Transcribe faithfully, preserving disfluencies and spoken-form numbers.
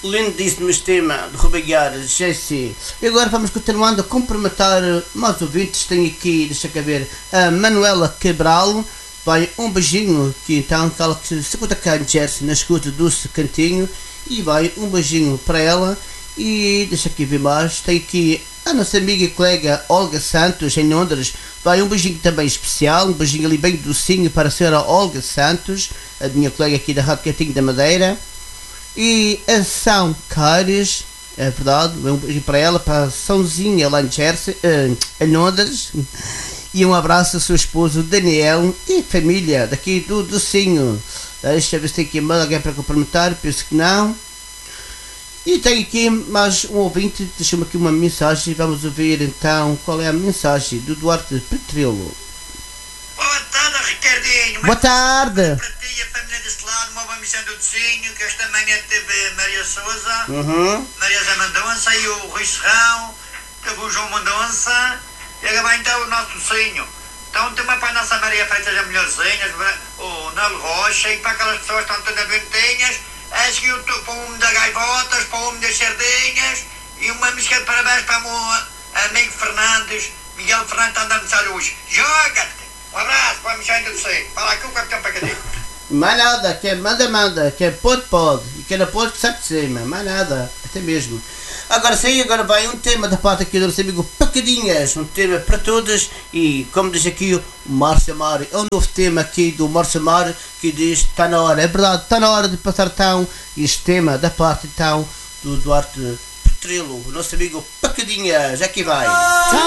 lindíssimo tema de Rubaguiar, Jesse. E agora vamos continuando a cumprimentar mais ouvintes. Tenho aqui, deixa cá ver, a Manuela Cabral. Vai um beijinho, que então ela que se conta cá em Jersey, na escuta do Cantinho. E vai um beijinho para ela. E deixa aqui ver mais. Tem aqui a nossa amiga e colega Olga Santos, em Londres. Vai um beijinho também especial, um beijinho ali bem docinho para a senhora Olga Santos, a minha colega aqui da Rádio Cantinho da Madeira. E a São Caires, é verdade, um beijinho para ela, para a Sãozinha lá em Jersey, uh, em Londres. E um abraço ao seu esposo Daniel e família daqui do Docinho. Deixa eu ver se tem aqui mais alguém para cumprimentar, penso que não. E tem aqui mais um ouvinte, deixa-me aqui uma mensagem, vamos ouvir então qual é a mensagem do Duarte Petrilo. Boa tarde, Ricardinho. Boa tarde. Para ti e a família deste lado, uma boa missão do Docinho, que esta manhã teve Maria Souza, Uhum. Maria Zé Mendonça e o Rui Serrão, teve o João Mendonça, e agora vai então o nosso Docinho. Então também para a nossa Maria Freitas, as melhorzinhas, o Nelo Rocha, e para aquelas pessoas que estão todas doentinhas. Acho que eu estou para o homem das gaivotas, para o homem das sardinhas, e uma música de parabéns para o meu amigo Fernandes, Miguel Fernandes, está andando de hoje. Joga-te! Um abraço para a missão do Docinho. Fala aqui o capitão Pacadinho. Mais nada, que é manda, manda, que é pode, pode, e que não pode, que sabe de cima, mais nada, até mesmo. Agora sim, agora vai um tema da parte aqui do nosso amigo Pacadinhas, um tema para todas, e como diz aqui o Márcio Amaro, é um novo tema aqui do Márcio Amaro, que diz, está na hora, é verdade, está na hora de passar então este tema da parte então do Duarte Petrilo, o nosso amigo Pacadinhas, aqui vai.